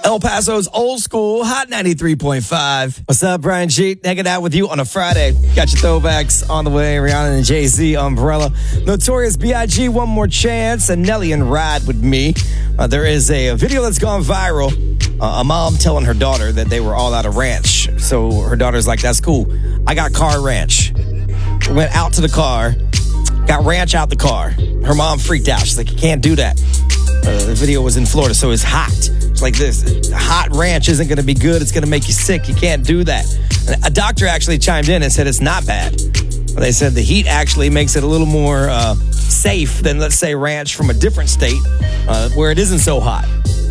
El Paso's Old School, Hot 93.5. What's up, Brian G? Hanging out with you on a Friday. Got your throwbacks on the way. Rihanna and Jay-Z, Umbrella. Notorious B.I.G., One More Chance. And Nelly and Ride With Me. There is a video that's gone viral. A mom telling her daughter that they were all out of ranch. So her daughter's like, that's cool. I got car ranch. Went out to the car. Got ranch out the car. Her mom freaked out. She's like, you can't do that. The video was in Florida, so it's hot. It's like this. Hot ranch isn't going to be good. It's going to make you sick. You can't do that. A doctor actually chimed in and said it's not bad. They said the heat actually makes it a little more safe than, let's say, ranch from a different state where it isn't so hot.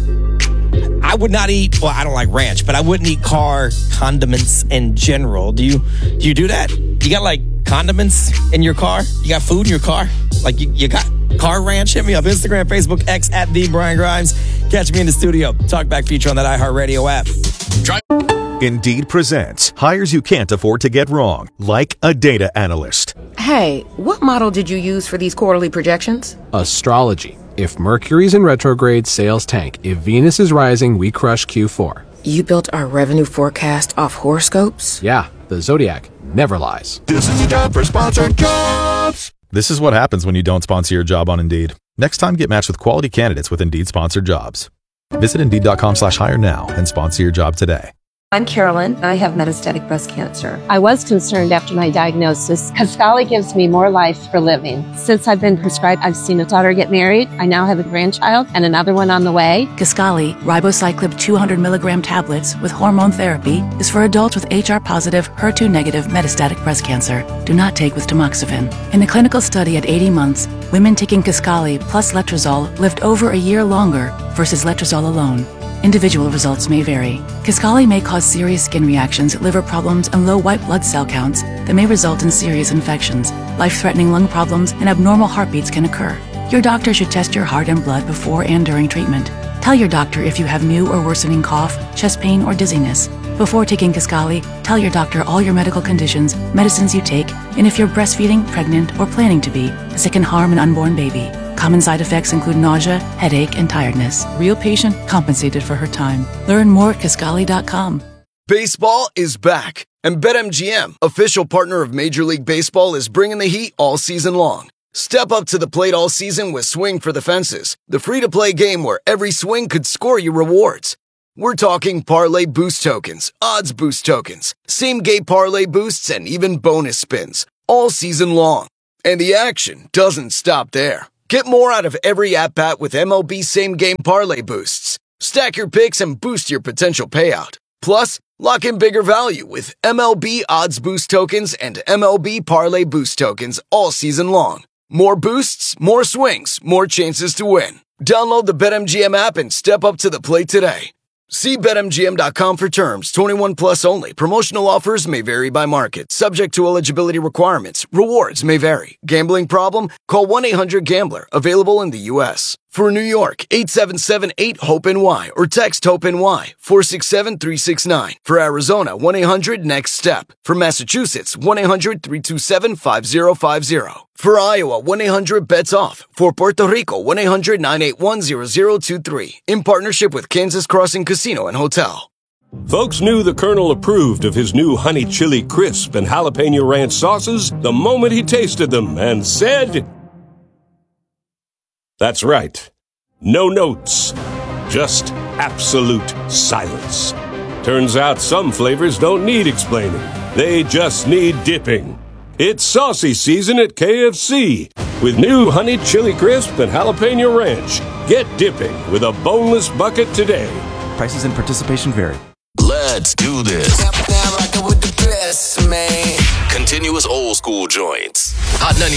I would not eat, well, I don't like ranch, but I wouldn't eat car condiments in general. Do you do that? You got like condiments in your car? You got food in your car? Like you got car ranch? Hit me up. Instagram, Facebook, X at The Brian Grimes. Catch me in the studio. Talkback feature on that iHeartRadio app. Indeed presents hires you can't afford to get wrong, like a data analyst. Hey, what model did you use for these quarterly projections? Astrology. If Mercury's in retrograde, sales tank. If Venus is rising, we crush Q4. You built our revenue forecast off horoscopes? Yeah, the Zodiac never lies. This is the job for sponsored jobs. This is what happens when you don't sponsor your job on Indeed. Next time, get matched with quality candidates with Indeed sponsored jobs. Visit Indeed.com/hire now and sponsor your job today. I'm Carolyn. I have metastatic breast cancer. I was concerned after my diagnosis. Kisqali gives me more life for living. Since I've been prescribed, I've seen a daughter get married. I now have a grandchild and another one on the way. Kisqali, ribociclib 200 milligram tablets with hormone therapy, is for adults with HR-positive, HER2-negative metastatic breast cancer. Do not take with tamoxifen. In a clinical study at 80 months, women taking Kisqali plus letrozole lived over a year longer versus letrozole alone. Individual results may vary. Kisqali may cause serious skin reactions, liver problems, and low white blood cell counts that may result in serious infections. Life-threatening lung problems and abnormal heartbeats can occur. Your doctor should test your heart and blood before and during treatment. Tell your doctor if you have new or worsening cough, chest pain, or dizziness. Before taking Kisqali, tell your doctor all your medical conditions, medicines you take, and if you're breastfeeding, pregnant, or planning to be, as it can harm an unborn baby. Common side effects include nausea, headache, and tiredness. Real patient compensated for her time. Learn more at Kisqali.com. Baseball is back, and BetMGM, official partner of Major League Baseball, is bringing the heat all season long. Step up to the plate all season with Swing for the Fences, the free-to-play game where every swing could score you rewards. We're talking parlay boost tokens, odds boost tokens, same-game parlay boosts, and even bonus spins, all season long. And the action doesn't stop there. Get more out of every at-bat with MLB same-game parlay boosts. Stack your picks and boost your potential payout. Plus, lock in bigger value with MLB odds boost tokens and MLB parlay boost tokens all season long. More boosts, more swings, more chances to win. Download the BetMGM app and step up to the plate today. See BetMGM.com for terms. 21 plus only. Promotional offers may vary by market. Subject to eligibility requirements. Rewards may vary. Gambling problem? Call 1-800-GAMBLER. Available in the U.S. For New York, 877-8-HOPE-NY or text HOPE-NY 467-369. For Arizona, 1-800-NEXT-STEP. For Massachusetts, 1-800-327-5050. For Iowa, 1-800-BETS-OFF. For Puerto Rico, 1-800-981-0023. In partnership with Kansas Crossing Casino and Hotel. Folks knew the Colonel approved of his new honey chili crisp and jalapeno ranch sauces the moment he tasted them and said... That's right. No notes. Just absolute silence. Turns out some flavors don't need explaining. They just need dipping. It's saucy season at KFC with new honey chili crisp and jalapeno ranch. Get dipping with a boneless bucket today. Prices and participation vary. Let's do this. Now rockin' with the best, man. Continuous old school joints. Hot 90.